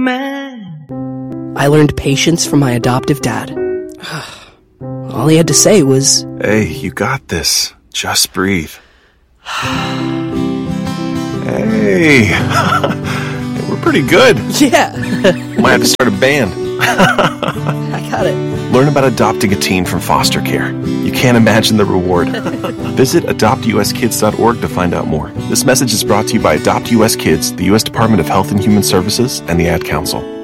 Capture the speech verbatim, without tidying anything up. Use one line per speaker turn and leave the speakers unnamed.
man. I learned patience from my adoptive dad. All he had to say was,
"Hey, you got this. Just breathe." Hey, we're pretty good.
Yeah.
Might have to start a band.
I got it.
Learn about adopting a teen from foster care. You can't imagine the reward. Visit adopt u s kids dot org to find out more. This message is brought to you by Adopt U S Kids, the U S Department of Health and Human Services, and the Ad Council.